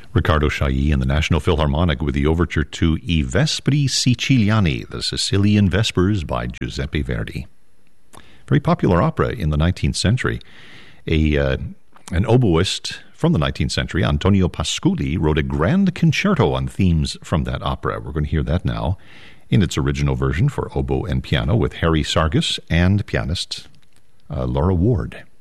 Riccardo Chailly and the National Philharmonic with the overture to I Vespri Siciliani, the Sicilian Vespers by Giuseppe Verdi. Very popular opera in the 19th century. An oboist from the 19th century, Antonio Pasculi, wrote a grand concerto on themes from that opera. We're going to hear that now in its original version for oboe and piano with Harry Sargas and pianist Laura Ward.